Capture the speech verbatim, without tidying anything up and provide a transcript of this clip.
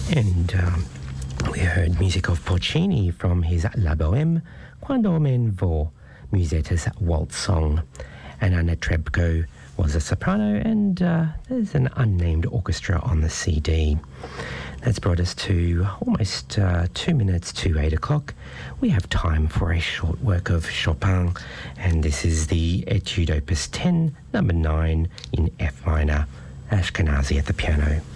And um, we heard music of Puccini from his La Bohème, Quando men vo, Musette's Waltz Song. And Anna Trebko was a soprano, and uh, there's an unnamed orchestra on the C D. That's brought us to almost uh, two minutes to eight o'clock. We have time for a short work of Chopin, and this is the Etude Opus ten, number nine in F minor, Ashkenazi at the piano.